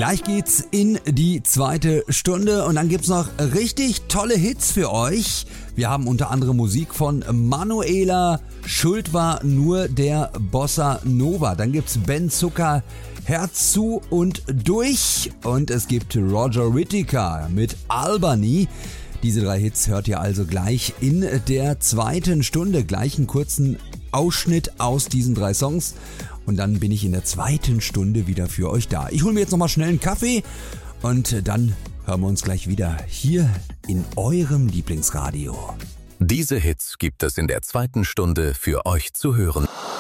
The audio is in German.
Gleich geht's in die zweite Stunde und dann gibt's noch richtig tolle Hits für euch. Wir haben unter anderem Musik von Manuela, Schuld war nur der Bossa Nova. Dann gibt's Ben Zucker, Herz zu und durch. Und es gibt Roger Whittaker mit Albany. Diese 3 Hits hört ihr also gleich in der zweiten Stunde. Gleich einen kurzen Ausschnitt aus diesen 3 Songs. Und dann bin ich in der zweiten Stunde wieder für euch da. Ich hole mir jetzt nochmal schnell einen Kaffee und dann hören wir uns gleich wieder hier in eurem Lieblingsradio. Diese Hits gibt es in der zweiten Stunde für euch zu hören.